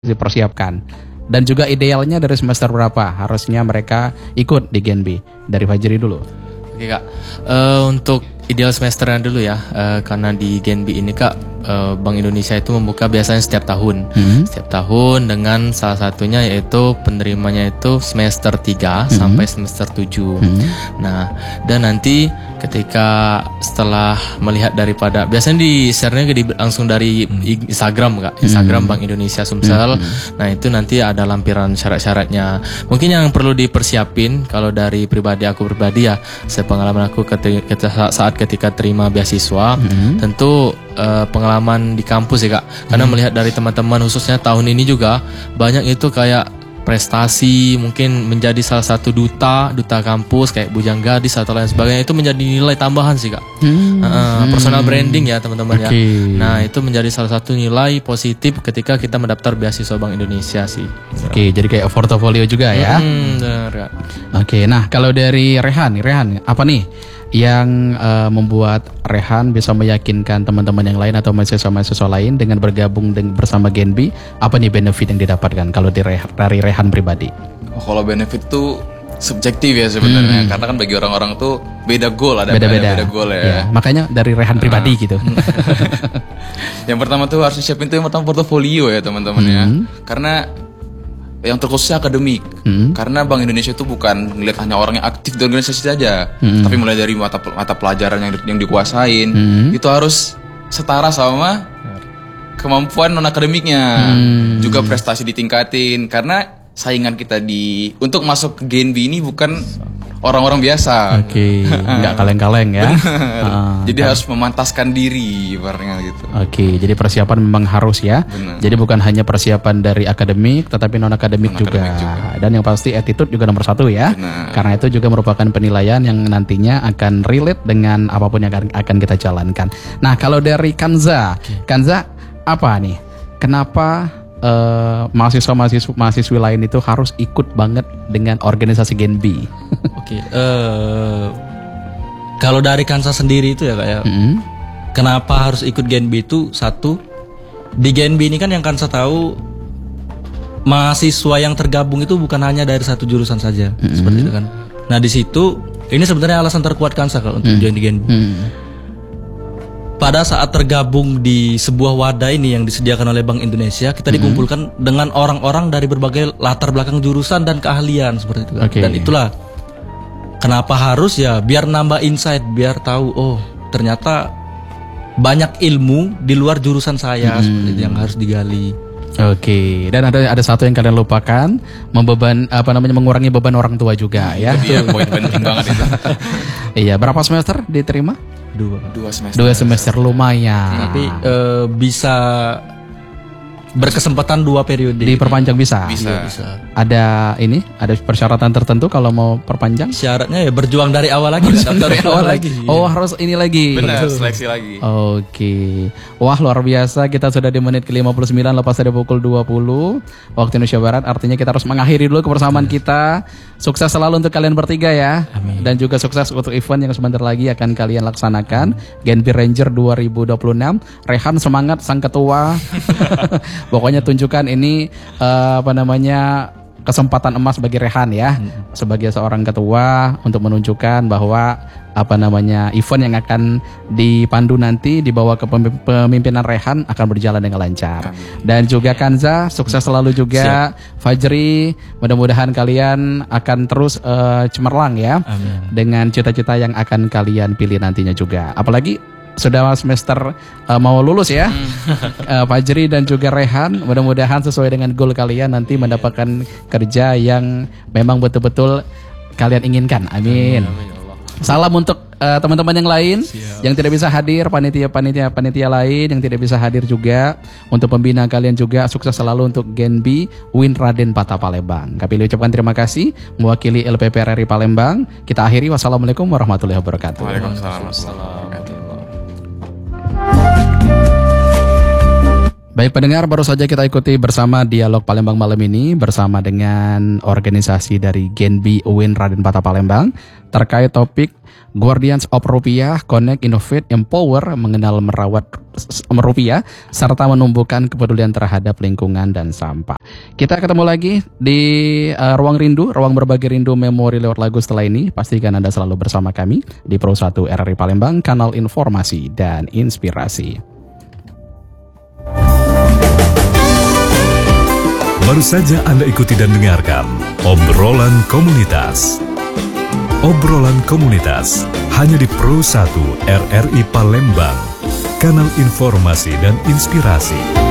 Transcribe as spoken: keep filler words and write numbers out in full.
dipersiapkan. Dan juga idealnya dari semester berapa harusnya mereka ikut di Genbi? Dari Fajri dulu. Oke kak, uh, untuk ideal semesternya dulu ya, uh, karena di Genbi ini kak, uh, Bank Indonesia itu membuka biasanya setiap tahun, hmm. setiap tahun dengan salah satunya yaitu penerimanya itu semester tiga hmm. sampai semester tujuh. Hmm. Nah, dan nanti ketika setelah melihat daripada biasanya di share-nya di, langsung dari hmm. Instagram kak, Instagram hmm. Bank Indonesia Sumsel. Hmm. Nah itu nanti ada lampiran syarat-syaratnya. Mungkin yang perlu dipersiapin kalau dari pribadi aku pribadi ya, sepengalaman aku ketika, saat ketika terima beasiswa, hmm. tentu uh, pengalaman di kampus ya kak. Karena hmm. melihat dari teman-teman khususnya tahun ini juga banyak itu kayak prestasi, mungkin menjadi salah satu duta duta kampus kayak Bujang Gadis atau lain sebagainya, itu menjadi nilai tambahan sih kak. hmm. uh, personal branding ya teman-teman okay. ya. Nah itu menjadi salah satu nilai positif ketika kita mendaftar beasiswa Bank Indonesia sih. Oke okay, jadi kayak portofolio juga ya. hmm, benar, ya. Oke okay, nah kalau dari Rehan Rehan apa nih yang uh, membuat Rehan bisa meyakinkan teman-teman yang lain atau mahasiswa-mahasiswa lain dengan bergabung dengan, bersama Genbi? Apa nih benefit yang didapatkan kalau dari, dari Rehan pribadi? Oh, kalau benefit tuh subjektif ya sebenarnya, hmm. karena kan bagi orang-orang tuh beda goal, ada beda-beda beda goal ya. ya. Makanya dari Rehan nah. pribadi gitu. Yang pertama tuh harus siapin tuh yang pertama portofolio ya teman-teman hmm. ya, karena yang terkhususnya akademik, hmm. karena Bank Indonesia itu bukan ngelihat hanya orang yang aktif di organisasi saja, hmm. tapi mulai dari mata mata pelajaran yang yang dikuasain, hmm. itu harus setara sama kemampuan non akademiknya, hmm. juga prestasi ditingkatin, karena saingan kita di untuk masuk ke Genbi ini bukan orang-orang biasa. Oke, okay. nggak kaleng-kaleng ya. Ah, jadi kan. Harus memantaskan diri ibaratnya gitu. Oke, okay. jadi persiapan memang harus ya. Benar. Jadi bukan hanya persiapan dari akademik, tetapi non akademik juga. juga. Dan yang pasti attitude juga nomor satu ya. Benar. Karena itu juga merupakan penilaian yang nantinya akan relate dengan apapun yang akan kita jalankan. Nah, kalau dari Kanza, okay. Kanza apa nih? Kenapa Uh, mahasiswa-mahasiswa mahasiswi lain itu harus ikut banget dengan organisasi Genbi? Oke, okay, uh, kalau dari Kansa sendiri itu ya kak ya, mm-hmm. kenapa harus ikut Genbi itu satu, di Genbi ini kan yang Kansa tahu mahasiswa yang tergabung itu bukan hanya dari satu jurusan saja, mm-hmm. seperti itu kan. Nah di situ ini sebenarnya alasan terkuat Kansa kalau untuk mm-hmm. join di Genbi. Mm-hmm. Pada saat tergabung di sebuah wadah ini yang disediakan oleh Bank Indonesia, kita dikumpulkan mm-hmm. dengan orang-orang dari berbagai latar belakang jurusan dan keahlian seperti itu. Okay. Dan itulah kenapa harus ya, biar nambah insight, biar tahu oh ternyata banyak ilmu di luar jurusan saya mm-hmm. seperti itu yang harus digali. Oke, okay. Dan ada ada satu yang kalian lupakan, membeban apa namanya mengurangi beban orang tua juga ya. Iya, poin penting banget itu. Iya, berapa semester diterima? Dua. Dua semester. Dua semester lumayan. Tapi uh, bisa berkesempatan dua periode. Diperpanjang bisa. Bisa. Ya, bisa. Ada ini, ada persyaratan tertentu kalau mau perpanjang? Syaratnya ya berjuang dari awal lagi. dari awal lagi. Oh harus ini lagi. Benar, seleksi lagi. Oke. Okay. Wah luar biasa, kita sudah di menit ke lima puluh sembilan lepas dari pukul dua puluh waktu Indonesia Barat. Artinya kita harus mengakhiri dulu kebersamaan hmm. kita. Sukses selalu untuk kalian bertiga ya. Amin. Dan juga sukses untuk event yang sebentar lagi akan kalian laksanakan. Genbi Ranger dua ribu dua puluh enam. Rehan semangat sang ketua. Pokoknya tunjukkan ini uh, apa namanya kesempatan emas bagi Rehan ya, hmm. sebagai seorang ketua untuk menunjukkan bahwa apa namanya event yang akan dipandu nanti dibawa ke pemimpinan Rehan akan berjalan dengan lancar. Amin. Dan juga Kanza sukses selalu juga. Siap. Fajri mudah-mudahan kalian akan terus uh, cemerlang ya. Amin. Dengan cita-cita yang akan kalian pilih nantinya juga. Apalagi sudah semester uh, mau lulus ya. uh, Fajri dan juga Rehan, mudah-mudahan sesuai dengan goal kalian nanti mendapatkan kerja yang memang betul-betul kalian inginkan. Amin. Amin. Salam untuk uh, teman-teman yang lain. Siap. Yang tidak bisa hadir, panitia-panitia panitia lain yang tidak bisa hadir juga. Untuk pembina kalian juga sukses selalu untuk Genbi Win Raden Pata Palembang. Kami ucapkan terima kasih mewakili L P P R R I Palembang. Kita akhiri, wassalamualaikum warahmatullahi wabarakatuh. Waalaikumsalam warahmatullahi wabarakatuh. Baik pendengar, baru saja kita ikuti bersama dialog Palembang malam ini bersama dengan organisasi dari Genbi U I N Raden Patah Palembang terkait topik Guardians of Rupiah, Connect, Innovate, Empower, mengenal merawat rupiah serta menumbuhkan kepedulian terhadap lingkungan dan sampah. Kita ketemu lagi di uh, Ruang Rindu, Ruang Berbagi Rindu Memori lewat lagu setelah ini. Pastikan Anda selalu bersama kami di Pro satu R R I Palembang, kanal informasi dan inspirasi. Baru saja Anda ikuti dan dengarkan Obrolan Komunitas. Obrolan Komunitas hanya di Pro satu R R I Palembang, kanal informasi dan inspirasi.